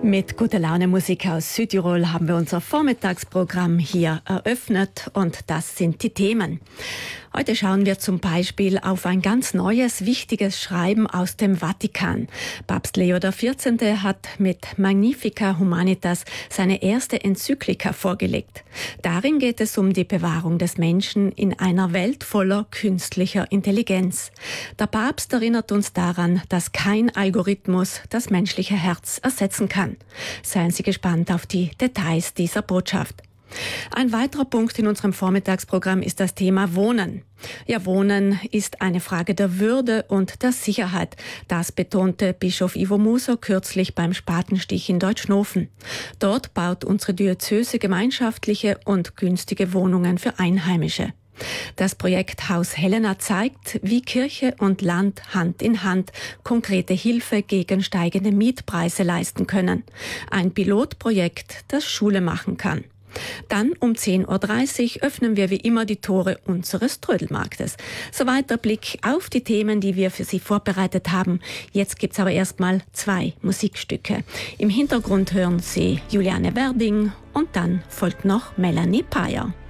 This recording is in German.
Mit guter Laune Musik aus Südtirol haben wir unser Vormittagsprogramm hier eröffnet und das sind die Themen. Heute schauen wir zum Beispiel auf ein ganz neues, wichtiges Schreiben aus dem Vatikan. Papst Leo XIV. Hat mit Magnificat Humanitas seine erste Enzyklika vorgelegt. Darin geht es um die Bewahrung des Menschen in einer Welt voller künstlicher Intelligenz. Der Papst erinnert uns daran, dass kein Algorithmus das menschliche Herz ersetzen kann. Seien Sie gespannt auf die Details dieser Botschaft. Ein weiterer Punkt in unserem Vormittagsprogramm ist das Thema Wohnen. Ja, Wohnen ist eine Frage der Würde und der Sicherheit. Das betonte Bischof Ivo Muser kürzlich beim Spatenstich in Deutschnofen. Dort baut unsere Diözese gemeinschaftliche und günstige Wohnungen für Einheimische. Das Projekt Haus Helena zeigt, wie Kirche und Land Hand in Hand konkrete Hilfe gegen steigende Mietpreise leisten können. Ein Pilotprojekt, das Schule machen kann. Dann um 10.30 Uhr öffnen wir wie immer die Tore unseres Trödelmarktes. Soweit der Blick auf die Themen, die wir für Sie vorbereitet haben. Jetzt gibt's aber erstmal 2 Musikstücke. Im Hintergrund hören Sie Juliane Werding und dann folgt noch Melanie Payer.